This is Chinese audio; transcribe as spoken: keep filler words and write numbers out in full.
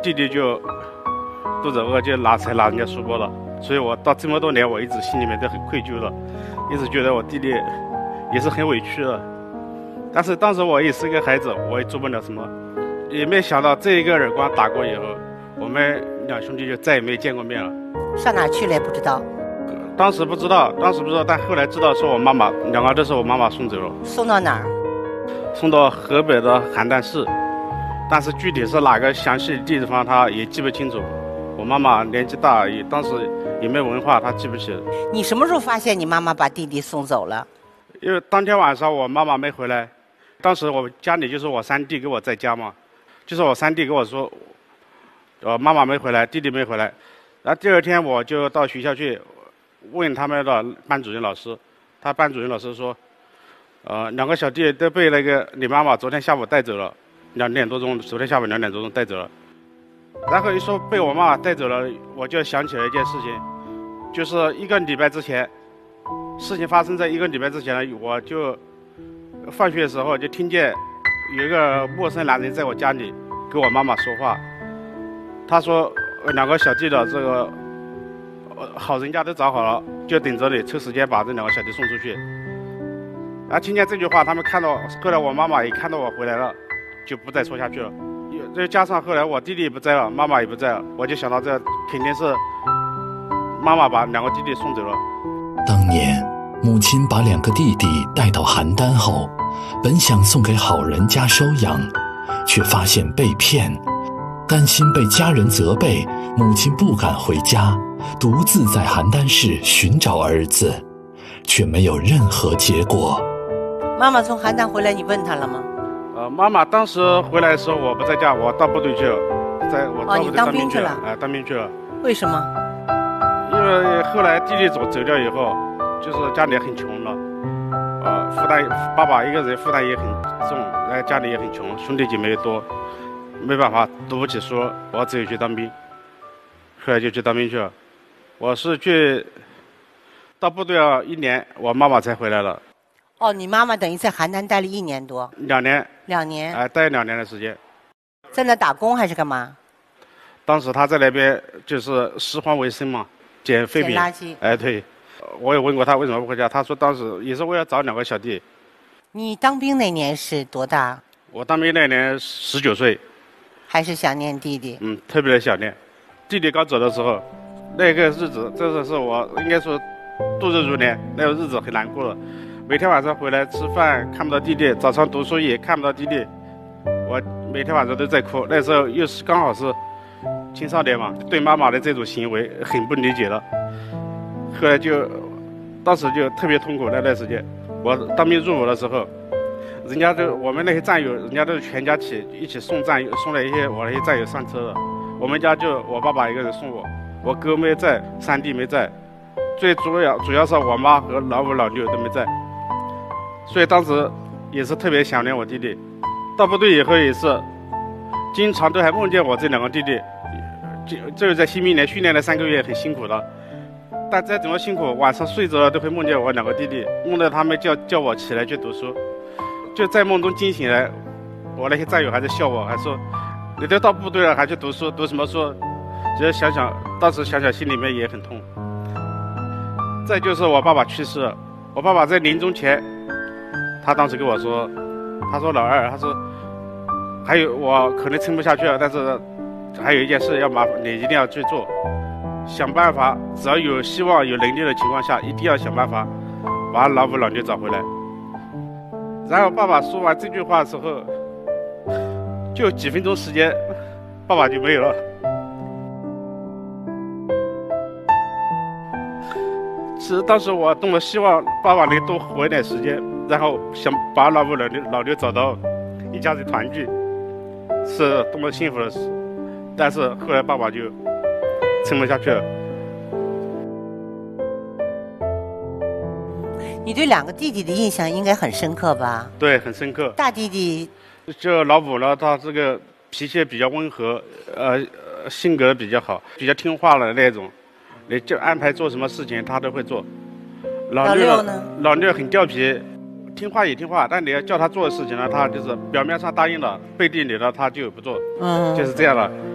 弟弟就肚子饿就拿才拿人家书包了，所以我到这么多年我一直心里面都很愧疚的，一直觉得我弟弟也是很委屈的。但是当时我也是个孩子，我也做不了什么，也没想到这一个耳光打过以后，我们两兄弟就再也没见过面了。 上哪去了也不知道。 当时不知道，当时不知道，但后来知道是我妈妈，两个都是我妈妈送走了。 送到哪儿？ 送到河北的邯郸市，但是具体是哪个详细的地方，她也记不清楚。我妈妈年纪大，也当时也没文化，她记不起。 你什么时候发现你妈妈把弟弟送走了？ 因为当天晚上我妈妈没回来，当时我家里就是我三弟跟我在家嘛，就是我三弟跟我说，呃，妈妈没回来，弟弟没回来。然后第二天我就到学校去问他们的班主任老师，他班主任老师说，呃，两个小弟都被那个你妈妈昨天下午带走了，两点多钟，昨天下午两点多钟带走了。然后一说被我妈妈带走了，我就想起了一件事情，就是一个礼拜之前，事情发生在一个礼拜之前呢，我就放学的时候就听见有一个陌生男人在我家里跟我妈妈说话，他说两个小弟的这个好人家都找好了，就等着你抽时间把这两个小弟送出去。然后听见这句话，他们看到，后来我妈妈也看到我回来了，就不再说下去了。再加上后来我弟弟也不在了，妈妈也不在了，我就想到这肯定是妈妈把两个弟弟送走了。 当年母亲把两个弟弟带到邯郸后，本想送给好人家收养，却发现被骗，担心被家人责备，母亲不敢回家，独自在邯郸市寻找儿子，却没有任何结果。 妈妈从邯郸回来，你问她了吗？ 呃，妈妈当时回来的时候我不在家，我到部队去了，在我到部队当兵去了。哎、哦，当兵去了。 为什么？ 因为后来弟弟走走掉以后，就是家里很穷了，呃，负担爸爸一个人负担也很重，哎，家里也很穷，兄弟姐妹多，没办法读不起书，我只有去当兵。后来就去当兵去了。我是去到部队了一年，我妈妈才回来了。 哦，你妈妈等于在邯郸待了一年多。 两年。 两年。 哎、呃，待两年的时间。 在那打工还是干嘛？ 当时他在那边就是拾荒为生嘛，捡废品。 捡垃圾。 哎，对。我也问过他为什么不回家，他说当时也是为了找两个小弟。 你当兵那年是多大？ 我当兵那年十九岁。 还是想念弟弟？ 嗯，特别的想念。弟弟刚走的时候，那个日子真的是我应该说度日如年，那个日子很难过了。每天晚上回来吃饭看不到弟弟，早上读书也看不到弟弟，我每天晚上都在哭。那时候又是刚好是青少年嘛，对妈妈的这种行为很不理解了。后来就当时就特别痛苦那段时间。我当兵入伍的时候，人家都我们那些战友，人家都是全家起一起送战友，送了一些我那些战友上车的。我们家就我爸爸一个人送我，我哥没在，三弟没在，最主要主要是我妈和老五老六都没在。所以当时也是特别想念我弟弟。到部队以后也是经常都还梦见我这两个弟弟，就就是在新兵连训练了三个月很辛苦的，但再怎么辛苦晚上睡着了都会梦见我两个弟弟，梦到他们叫叫我起来去读书。就在梦中惊醒来，我那些战友还在笑我，还说你都到部队了还去读书，读什么书？只是想想当时想想心里面也很痛。再就是我爸爸去世了，我爸爸在临终前他当时跟我说，他说老二，他说还有我可能撑不下去了，但是还有一件事要麻烦你一定要去做，想办法，只要有希望有能力的情况下，一定要想办法把老五老六找回来。然后爸爸说完这句话的时候，就几分钟时间，爸爸就没有了。其实当时我动了希望爸爸能多活一点时间，然后想把老五老六老六找到，一家人团聚，是多么幸福的事。但是后来爸爸就撑不下去了。 你对两个弟弟的印象应该很深刻吧？ 对，很深刻。 大弟弟就老五呢，他这个脾气比较温和，呃，性格比较好，比较听话的那种。你就安排做什么事情他都会做。 老六呢？ 老六很调皮，听话也听话，但你要叫他做的事情呢，他就是表面上答应了，背地里呢他就不做，嗯，就是这样的。